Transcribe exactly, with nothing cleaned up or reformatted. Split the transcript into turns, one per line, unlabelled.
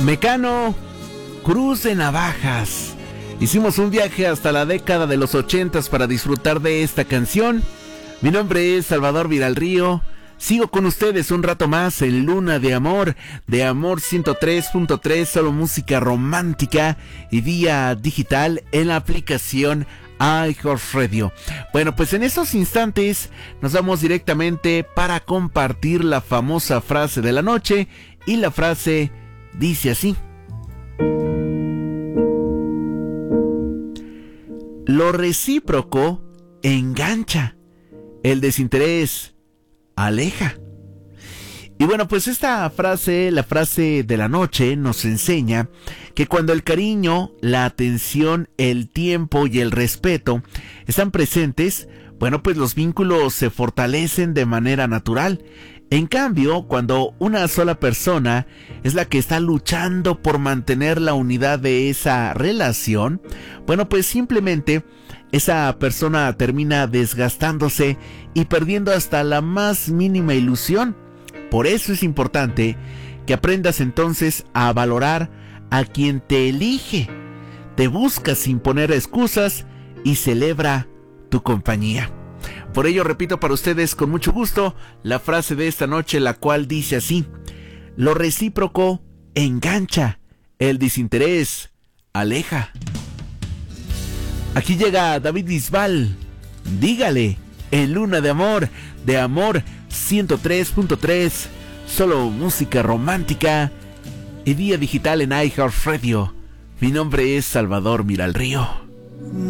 Mecano, Cruz de Navajas. Hicimos un viaje hasta la década de los ochentas para disfrutar de esta canción. Mi nombre es Salvador Villalrío. Sigo con ustedes un rato más en Luna de Amor, de Amor ciento tres punto tres, solo música romántica y vía digital en la aplicación iHeartRadio. Bueno, pues en estos instantes nos vamos directamente para compartir la famosa frase de la noche, y la frase dice así: lo recíproco engancha, el desinterés aleja. Y bueno, pues esta frase, la frase de la noche, nos enseña que cuando el cariño, la atención, el tiempo y el respeto están presentes, bueno, pues los vínculos se fortalecen de manera natural. En cambio, cuando una sola persona es la que está luchando por mantener la unidad de esa relación, bueno, pues simplemente esa persona termina desgastándose y perdiendo hasta la más mínima ilusión. Por eso es importante que aprendas entonces a valorar a quien te elige, te busca sin poner excusas y celebra tu compañía. Por ello repito para ustedes con mucho gusto la frase de esta noche, la cual dice así: lo recíproco engancha, el desinterés aleja. Aquí llega David Bisbal, dígale, en Luna de Amor, de Amor ciento tres punto tres, solo música romántica y vía digital en iHeartRadio. Mi nombre es Salvador Villalrío.